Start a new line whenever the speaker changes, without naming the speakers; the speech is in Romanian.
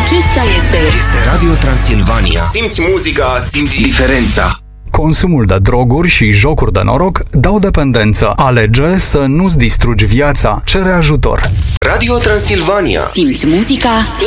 Acesta este
Radio Transilvania. Simți muzica, simți diferența.
Consumul de droguri și jocuri de noroc dau dependență. Alege să nu-ți distrugi viața. Cere ajutor.
Radio Transilvania.
Simți muzica.